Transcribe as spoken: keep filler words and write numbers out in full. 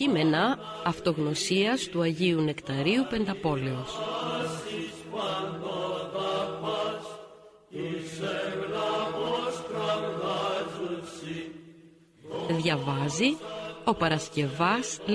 κείμενα αυτογνωσίας του Αγίου Νεκταρίου Πενταπόλεως. Διαβάζει ο Παρασκευάς